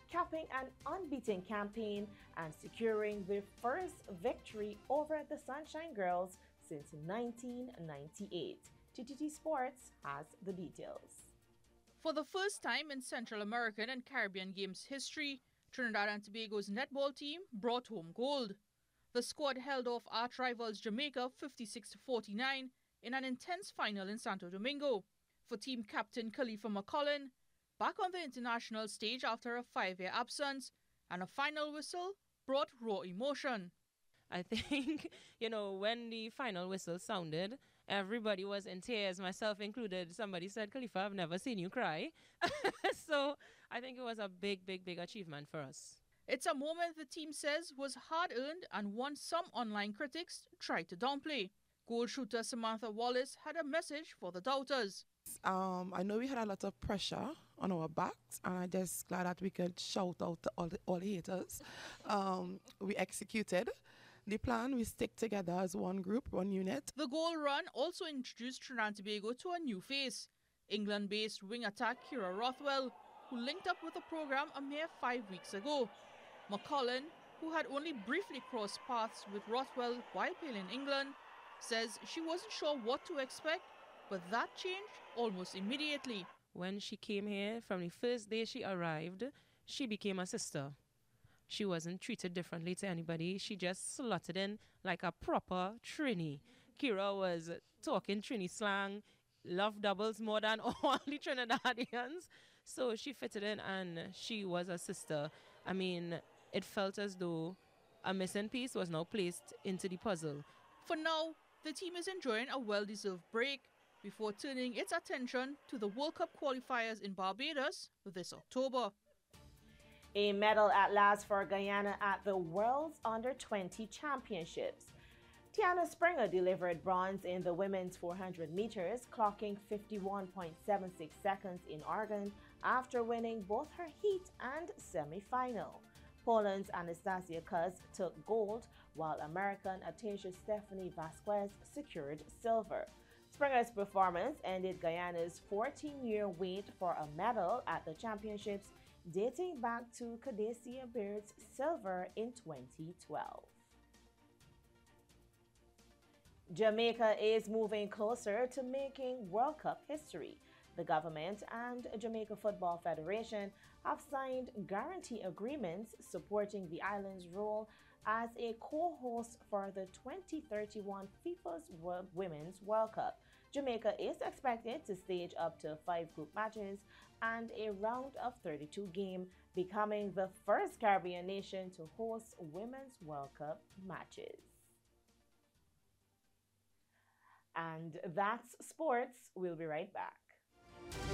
capping an unbeaten campaign and securing the first victory over the Sunshine Girls since 1998. TTT Sports has the details. For the first time in Central American and Caribbean Games history, Trinidad and Tobago's netball team brought home gold. The squad held off arch rivals Jamaica 56-49 in an intense final in Santo Domingo. For team captain Khalifa McCollin, back on the international stage after a 5-year absence, and a final whistle brought raw emotion. I think, when the final whistle sounded, everybody was in tears, myself included. Somebody said, Khalifa, I've never seen you cry. So I think it was a big, big, big achievement for us. It's a moment the team says was hard-earned and one some online critics tried to downplay. Goal shooter Samantha Wallace had a message for the doubters. I know we had a lot of pressure on our backs, and I'm just glad that we could shout out to all the haters. We executed the plan. We stick together as one group, one unit. The goal run also introduced Trinidad and Tobago to a new face, England-based wing attack Kira Rothwell, who linked up with the program a mere 5 weeks ago. McCollin, who had only briefly crossed paths with Rothwell while playing in England, says she wasn't sure what to expect, but that changed almost immediately. When she came here, from the first day she arrived, she became a sister. She wasn't treated differently to anybody. She just slotted in like a proper Trini. Kira was talking Trini slang, love doubles more than all the Trinidadians. So she fitted in and she was a sister. I mean, it felt as though a missing piece was now placed into the puzzle. For now, the team is enjoying a well-deserved break before turning its attention to the World Cup qualifiers in Barbados this October. A medal at last for Guyana at the World's Under-20 Championships. Tiana Springer delivered bronze in the women's 400 meters, clocking 51.76 seconds in Oregon after winning both her heat and semi-final. Poland's Anastasia Kuz took gold, while American Atasha Stephanie Vasquez secured silver. Springer's performance ended Guyana's 14-year wait for a medal at the championships, dating back to Cadacia Baird's silver in 2012. Jamaica is moving closer to making World Cup history. The government and Jamaica Football Federation have signed guarantee agreements supporting the island's role as a co-host for the 2031 FIFA's Women's World Cup. Jamaica is expected to stage up to 5 group matches and a round of 32 game, becoming the first Caribbean nation to host Women's World Cup matches. And that's sports. We'll be right back.